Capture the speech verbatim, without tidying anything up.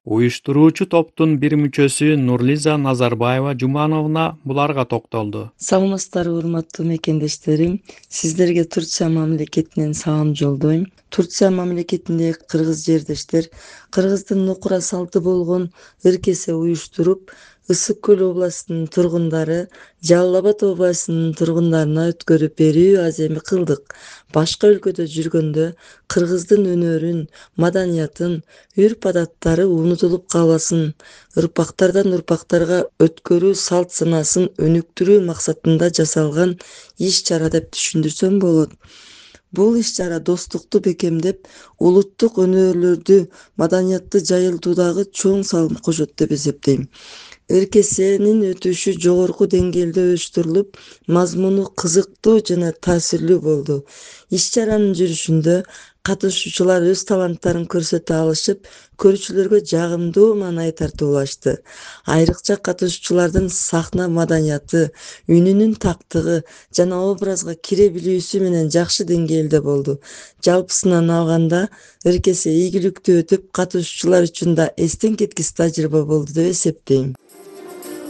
Уюштуруучу топтун бир мүчөсү Нурлиза Назарбаева Жумановна буларга токтолду. Саламатсыздарбы, урматтуу мекендештерим. Сиздерге Турция мамлекетинен салам жолдойм. Турция мамлекетиндеги кыргыз жердештер кыргыздын нукура салты болгон ыркесе уюштуруп, Ысык көл областынын тургундары Жалал Абад областынын тургундарына өткөрүп берүү аземи кылдык. Башка өлкөдө жүргөндө кыргыздын өнөрүн, маданиятын, үрп-адаттары унутулуп калбасын, ырпактардан урпактарга өткөрүү салт санаасын өнүктүрүү максатында жасалган иш-чара деп түшүндүрсөм болот. Бул иш-чара достукту бекемдеп, улуттук өнөрлөрдү, маданиятты жайылтуудагы чоң салым кошот деп эсептейм. РКСнин өтүшү жогорку деңгээлде уюштурулуп, мазмуну кызыктуу жана таасирлүү болду. Иш-чаранын жүрүшүндө катышуучулар өз таланттарын көрсөтө алышып, көрүүчүлөргө жагымдуу маанай тартуулашты. Айрыкча катышуучулардын сахна маданияты, үнүнүн тактыгы жана образга кире билүүсү менен жакшы деңгээлде болду. Жалпысынан алганда, РКС ийгиликтүү өтүп, катышуучулар үчүн да эстен кеткис тажрыйба болду деп эсептейм.